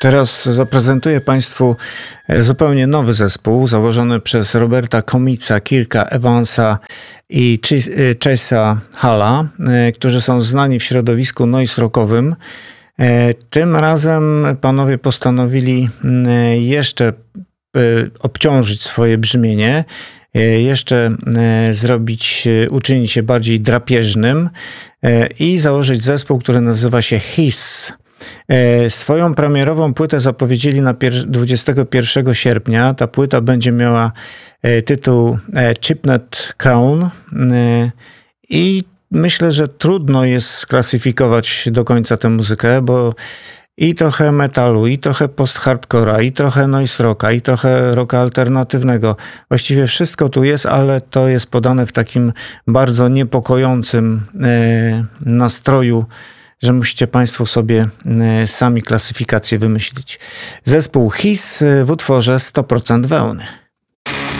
Teraz zaprezentuję Państwu zupełnie nowy zespół założony przez Roberta Comica, Kirka Evansa i Chase'a Halla, którzy są znani w środowisku noise rockowym. Tym razem panowie postanowili jeszcze obciążyć swoje brzmienie, jeszcze uczynić się bardziej drapieżnym i założyć zespół, który nazywa się Hiss. Swoją premierową płytę zapowiedzieli na 21 sierpnia. Ta płyta będzie miała tytuł Chipnet Crown i myślę, że trudno jest sklasyfikować do końca tę muzykę, bo i trochę metalu, i trochę post-hardcora, i trochę noise rocka, i trochę rocka alternatywnego. Właściwie wszystko tu jest, ale to jest podane w takim bardzo niepokojącym nastroju, że musicie Państwo sobie sami klasyfikację wymyślić. Zespół Hiss w utworze 100% wełny.